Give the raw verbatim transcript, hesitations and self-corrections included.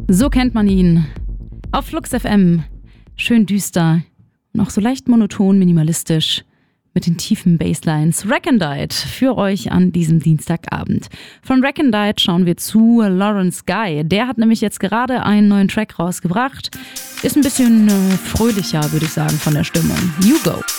So kennt man ihn. Auf Flux F M. Schön düster, noch so leicht monoton, minimalistisch, mit den tiefen Basslines. Recondite für euch an diesem Dienstagabend. Von Recondite schauen wir zu Lawrence Guy. Der hat nämlich jetzt gerade einen neuen Track rausgebracht. Ist ein bisschen äh, fröhlicher, würde ich sagen, von der Stimmung. You Go.